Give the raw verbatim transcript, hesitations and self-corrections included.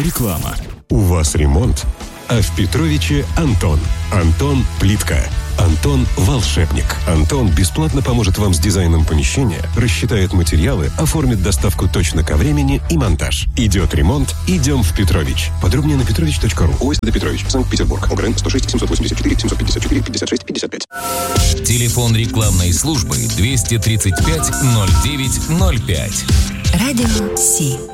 Реклама. У вас ремонт, а в Петровиче Антон. Антон Плитка. Антон волшебник. Антон бесплатно поможет вам с дизайном помещения, рассчитает материалы, оформит доставку точно ко времени и монтаж. Идет ремонт, идем в Петрович. Подробнее на петрович точка ру. ОСД Петрович, Санкт-Петербург. ОГРН сто шесть семьсот восемьдесят четыре семьсот пятьдесят четыре пятьдесят шесть пятьдесят пять. Телефон рекламной службы двести тридцать пять ноль девять ноль пять. Радио Си.